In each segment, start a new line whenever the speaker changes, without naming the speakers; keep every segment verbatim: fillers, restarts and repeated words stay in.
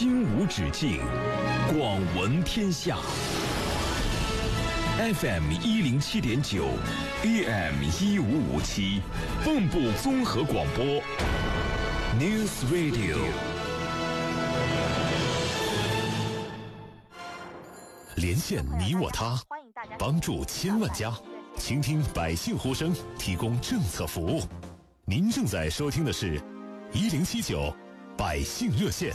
心无止境，广闻天下。F M 一零七点九 ，A M 一五五七，蚌埠综合广播 ，News Radio。连线你我他，帮助千万家，倾听百姓呼声，提供政策服务。您正在收听的是一零七九百姓热线。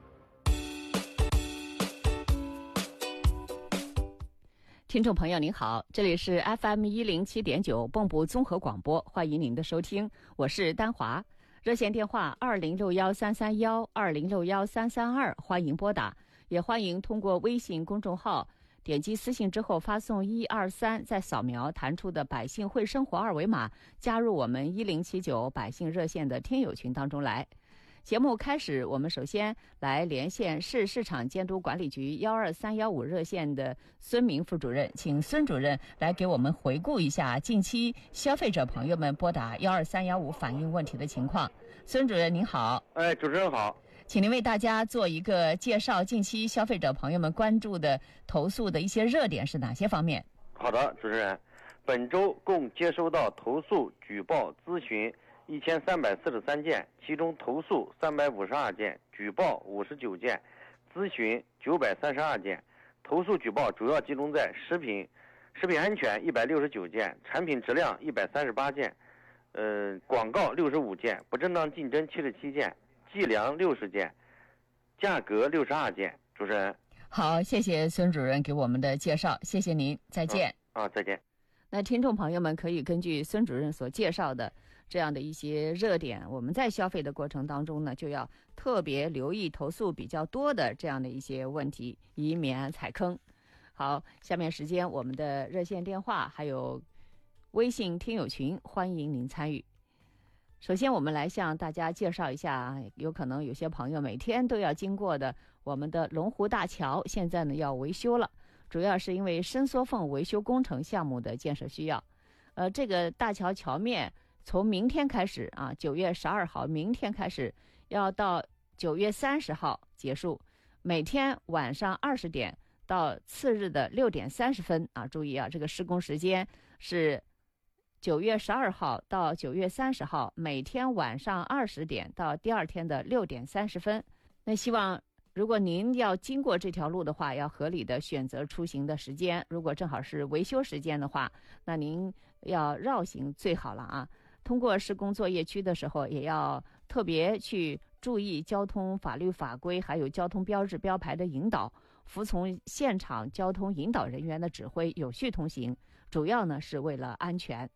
听众朋友您好，这里是 F M 一零七点九蚌埠综合广播，欢迎您的收听，我是丹华。热线电话二零六幺三三幺二零六幺三三二，欢迎拨打，也欢迎通过微信公众号点击私信之后发送一二三，再扫描弹出的百姓会生活二维码，加入我们一零七九百姓热线的听友群当中来。节目开始，我们首先来连线市市场监督管理局幺二三幺五热线的孙明副主任，请孙主任来给我们回顾一下近期消费者朋友们拨打幺二三幺五反映问题的情况。孙主任您好。
哎，主持人好，
请您为大家做一个介绍，近期消费者朋友们关注的投诉的一些热点是哪些方面？
好的，主持人，本周共接收到投诉、举报、咨询一千三百四十三件，其中投诉三百五十二件，举报五十九件，咨询九百三十二件。投诉举报主要集中在食品、食品安全一百六十九件，产品质量一百三十八件，呃，广告六十五件，不正当竞争七十七件，计量六十件，价格六十二件。主持人，
好，谢谢孙主任给我们的介绍，谢谢您，再见。
啊，啊再见。
那听众朋友们可以根据孙主任所介绍的这样的一些热点，我们在消费的过程当中呢，就要特别留意投诉比较多的这样的一些问题，以免踩坑。好，下面时间我们的热线电话还有微信听友群，欢迎您参与。首先我们来向大家介绍一下，有可能有些朋友每天都要经过的我们的龙湖大桥，现在呢要维修了，主要是因为伸缩缝维修工程项目的建设需要。呃，这个大桥桥面从明天开始啊，九月十二号明天开始，要到九月三十号结束，每天晚上二十点到次日的六点三十分啊，注意啊，这个施工时间是九月十二号到九月三十号，每天晚上二十点到第二天的六点三十分。那希望如果您要经过这条路的话，要合理的选择出行的时间，如果正好是维修时间的话，那您要绕行最好了啊。通过施工作业区的时候，也要特别去注意交通法律法规，还有交通标志标牌的引导，服从现场交通引导人员的指挥，有序通行，主要呢是为了安全。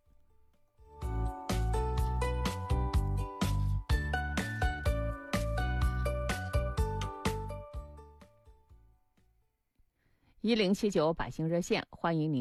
一零七九百姓热线，欢迎您。